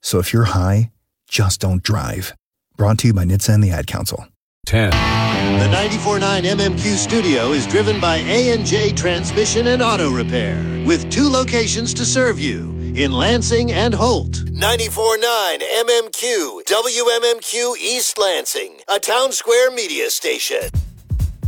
So if you're high, just don't drive. Brought to you by NHTSA and the Ad Council. 10. The 94.9 MMQ studio is driven by A&J Transmission and Auto Repair, with 2 locations to serve you, in Lansing and Holt. 94.9 MMQ, WMMQ East Lansing, a Town Square media station.